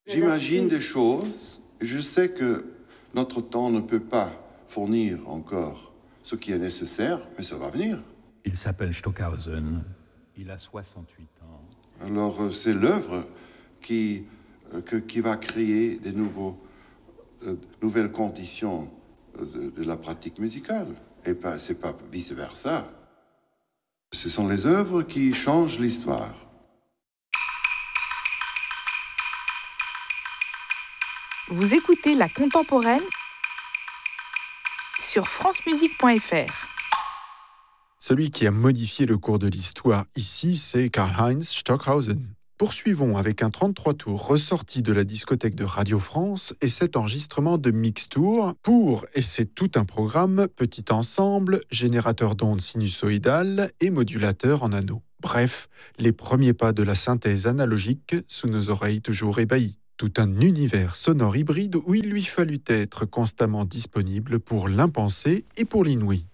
J'imagine des choses. Je sais que notre temps ne peut pas fournir encore ce qui est nécessaire, mais ça va venir. Il s'appelle Stockhausen. Il a 68 ans. Alors, c'est l'œuvre qui va créer des nouvelles conditions de la pratique musicale. Et pas, c'est pas vice-versa. Ce sont les œuvres qui changent l'histoire. Vous écoutez La Contemporaine sur francemusique.fr. Celui qui a modifié le cours de l'histoire ici, c'est Karl-Heinz Stockhausen. Poursuivons avec un 33 tours ressorti de la discothèque de Radio France et cet enregistrement de Mixtour pour, et c'est tout un programme, petit ensemble, générateur d'ondes sinusoïdales et modulateur en anneaux. Bref, les premiers pas de la synthèse analogique sous nos oreilles toujours ébahies. Tout un univers sonore hybride où il lui fallut être constamment disponible pour l'impensé et pour l'inouï.